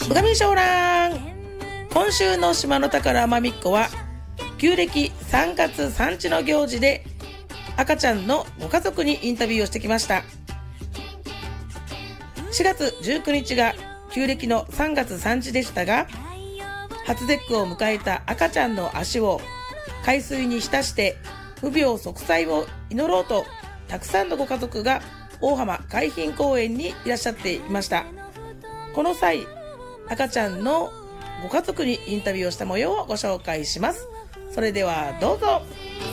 うがみしょうらん。今週の島の宝まみっこは旧暦3月産地の行事で赤ちゃんのご家族にインタビューをしてきました。4月19日が旧暦の3月産地でしたが、初節句を迎えた赤ちゃんの足を海水に浸して無病息災を祈ろうと、たくさんのご家族が大浜海浜公園にいらっしゃっていました。この際、赤ちゃんのご家族にインタビューをした模様をご紹介します。それではどうぞ。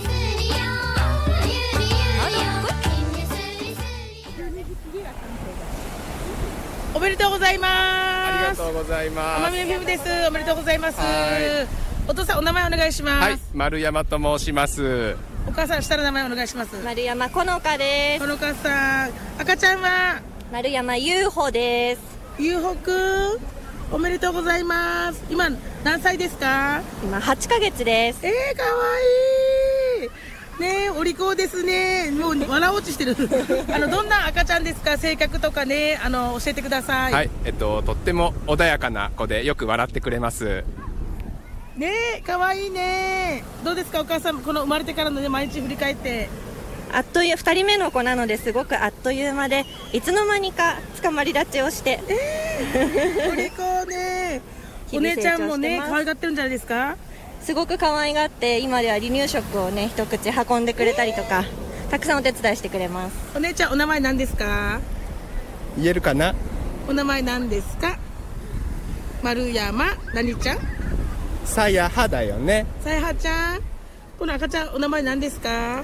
おめでとうございます。 ありがとうございます。 奄美 FM です。おめでとうございます。お父さんお名前お願いします。 はい、丸山と申します。 お母さん下の名前お願いします。 丸山このかです。 このかさん、赤ちゃんは丸山ゆうほです。 ゆうほくん、おめでとうございます。今何歳ですか？ 今8ヶ月です。 かわいいね。お利口ですね。もう笑おうとしてるどんな赤ちゃんですか？性格とかね、教えてください。 はい、とっても穏やかな子でよく笑ってくれますね。かわいいね。どうですかお母さん、この生まれてからの、ね、毎日振り返って。 あっという2人目の子なのですごくあっという間で、いつの間にか捕まり立ちをしてお利口ね。お姉ちゃんもね可愛がってるんじゃないですか？ すごく可愛がって、今では離乳食をね一口運んでくれたりとか、たくさんお手伝いしてくれます。 お姉ちゃんお名前何ですか？ 言えるかな？ お名前何ですか？丸山何ちゃん？ さやはだよね。 さやはちゃん。この赤ちゃんお名前何ですか？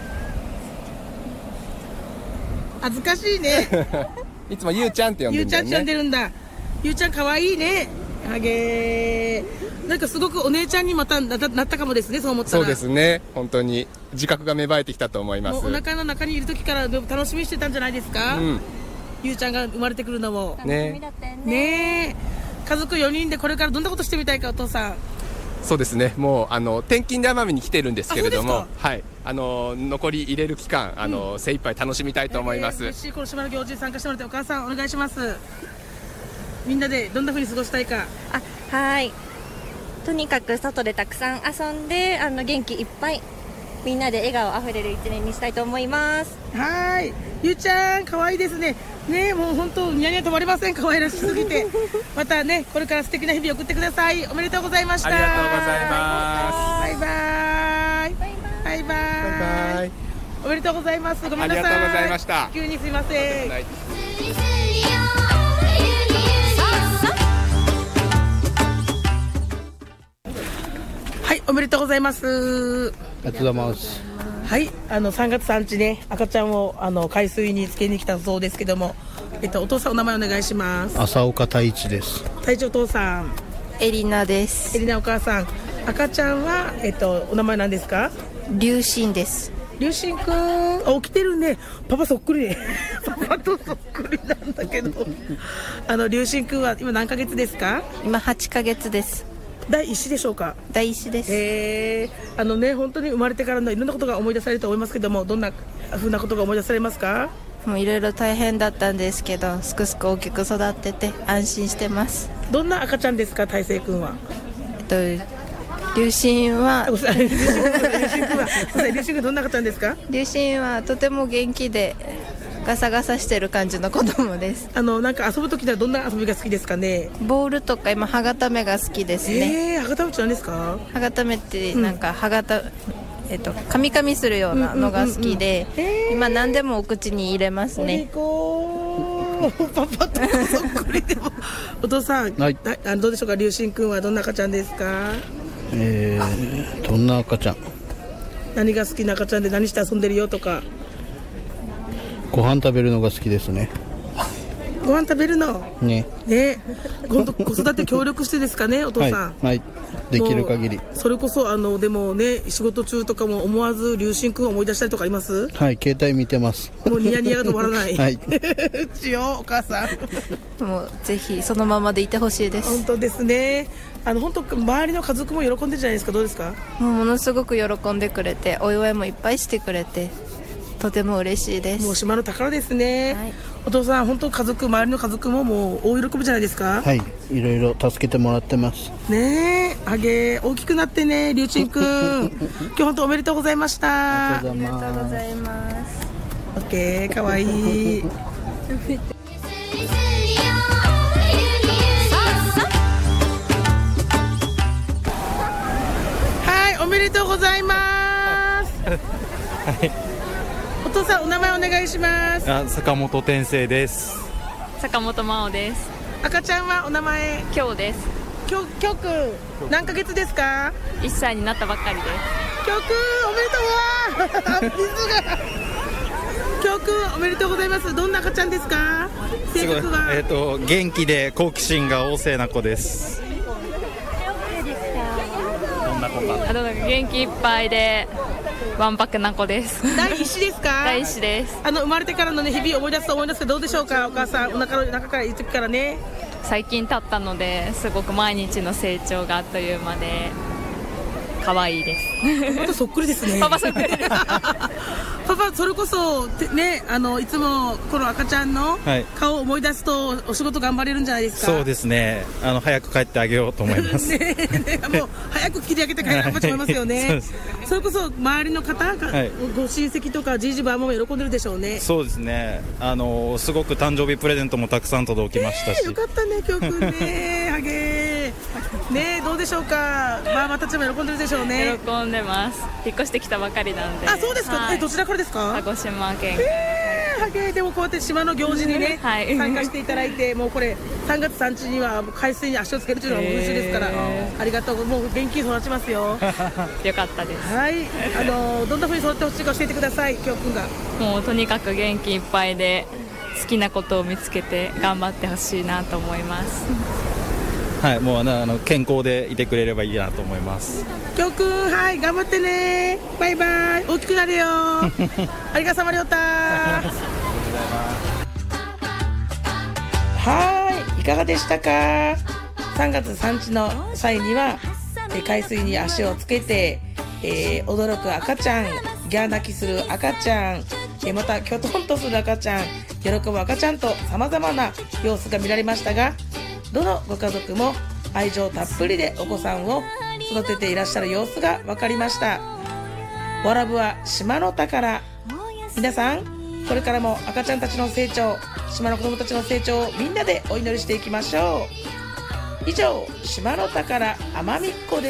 恥ずかしいねいつもゆうちゃんって呼んでるんだよね。 ゆうちゃんって呼んでるんだ。ゆうちゃんかわいいね。あげー。なんかすごくお姉ちゃんにまた なったかもですね。そう思ったら。 そうですね。本当に自覚が芽生えてきたと思います。 もうお腹の中にいる時から楽しみにしてたんじゃないですか？ゆうちゃんが生まれてくるのも楽しみだったよね。 ねえ。家族4人でこれからどんなことしてみたいか、お父さん。 そうですね。もう転勤で奄美に来てるんですけれども、 はい、 残り入れる期間精一杯楽しみたいと思います。 嬉しい。この島の行事に参加してもらって、お母さんお願いします。みんなでどんな風に過ごしたいか。 はい。とにかく外でたくさん遊んで、元気いっぱいみんなで笑顔あふれる一年にしたいと思います。 はい。ゆうちゃん可愛いですね。ね、もう本当ニヤニヤ止まりません。可愛らしすぎてまたね、これから素敵な日々を送ってください。おめでとうございました。 ありがとうございます。 バイバイバイバイバイ。おめでとうございます。ごめんなさい。 ありがとうございました。 急にすいません。はい、おめでとうございます。 ありがとうございます。 はい、3月産地ね、赤ちゃんを海水につけに来たそうですけども、お父さんお名前お願いします。 浅岡太一です。 太一お父さん。 エリナです。 エリナお母さん。赤ちゃんはお名前何ですか？ 龍神です。 龍神くん、起きてるね。パパそっくりねパパとそっくりなんだけど龍神くんは今何ヶ月ですか？ 今8ヶ月です。 第一子でしょうか？ 第一子です。 ね、本当に生まれてからのいろんなことが思い出されると思いますけども、どんな風なことが思い出されますか？ もういろいろ大変だったんですけど、すくすく大きく育ってて安心してます。 どんな赤ちゃんですか、大成くんは？ 龍神は龍神くんどんな赤ちゃんですか？ 龍神はとても元気でガサガサしてる感じの子供です。 なんか遊ぶときはどんな遊びが好きですかね？ ボールとか今歯固めが好きですね。 歯固めって何ですか？ 歯固めってなんか噛み噛みするようなのが好きで、今何でもお口に入れますね。 パパとそっくりでもお父さん、はい、どうでしょうか？龍神くんはどんな赤ちゃんですか？ どんな赤ちゃん？ 何が好きな赤ちゃんで何して遊んでるよとか。 ご飯食べるのが好きですね。 ご飯食べるのね。 今度子育て協力してですかね、お父さん。 はい、できる限り。 それこそでもね、仕事中とかも思わず龍神くんを思い出したりとかあります？ はい、携帯見てます。 もうニヤニヤが止まらないはいお母さんもうぜひそのままでいてほしいです。 本当ですね。本当周りの家族も喜んでるじゃないですか。どうですか？ もうものすごく喜んでくれて、お祝いもいっぱいしてくれて、 とても嬉しいです。 もう島の宝ですね、 はい、 お父さん本当周りの家族ももう大喜びじゃないですか。 はい、いろいろ助けてもらってます。 ねえ、あげ大きくなってね、りゅうちんくん今日本当おめでとうございました。 ありがとうございます。 ありがとうございます。 オッケー、かわいいはい、おめでとうございます、はい、お父さんお名前お願いします。 坂本天成です。 坂本真央です。 赤ちゃんはお名前今日です。 きょくん何ヶ月ですか。 1歳になったばっかりです。 きょくんおめでとうわ水がきょうくんおめでとうございます。どんな赤ちゃんですか。性格は元気で好奇心が旺盛な子です。どんな子か。 元気いっぱいでわんぱくな子です。 第一子ですか。 第一子です。 生まれてからのね日々思い出すと思いますけどどうでしょうか。お母さんお腹の中からいる時からね。 最近経ったのですごく毎日の成長があっという間で可愛いです。 またそっくりですね。 パパそっくりパパそれこそねいつもこの赤ちゃんの顔を思い出すとお仕事頑張れるんじゃないですか。 そうですね。早く帰ってあげようと思いますねもう早く切り上げて帰らなきゃと思いますよねそれこそ周りの方、はい、ご親戚とかじいじばあも喜んでるでしょうね。 そうですね。すごく誕生日プレゼントもたくさん届きましたし、 よかったねきょうくんねハゲねどうでしょうか。ばあばたちも喜んでるでしょうね。 喜んでます。引っ越してきたばかりなんで。 あ、そうですか、はい、どちらからですか。 鹿児島県ハゲでもこうやって島の行事にね、はい、参加していただいてもうこれ3月3日には海水に足をつけるというのは嬉しいですから、ありがとう。もう元気に育ちますよよかったです。 はい、どんな風に育ってほしいか教えてください。きょうくんがもうとにかく元気いっぱいで好きなことを見つけて頑張ってほしいなと思いますはい、もう健康でいてくれればいいなと思います。 きょうくん、はい、頑張ってね。バイバイ。大きくなるよありがさまりょうたはい、いかがでしたか。3月産地の際には海水に足をつけて、驚く赤ちゃん、ギャー泣きする赤ちゃん、またきょとんとする赤ちゃん、喜ぶ赤ちゃんと様々な様子が見られましたが、どのご家族も愛情たっぷりでお子さんを育てていらっしゃる様子が分かりました。わらぶは島の宝。皆さんこれからも赤ちゃんたちの成長、島の子供たちの成長をみんなでお祈りしていきましょう。以上、島の宝奄美っ子です。